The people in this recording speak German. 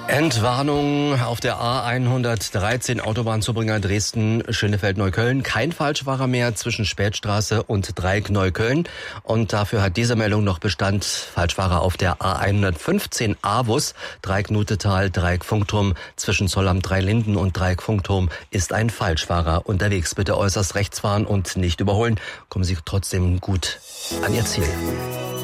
Entwarnung auf der A113, Autobahnzubringer Dresden-Schönefeld-Neukölln. Kein Falschfahrer mehr zwischen Spätstraße und Dreieck Neukölln. Und dafür hat diese Meldung noch Bestand. Falschfahrer auf der A115 Avus, Dreieck Nutetal, Dreieck Funkturm. Zwischen Zollamt Dreilinden und Dreieck Funkturm ist ein Falschfahrer unterwegs. Bitte äußerst rechts fahren und nicht überholen. Kommen Sie trotzdem gut an Ihr Ziel.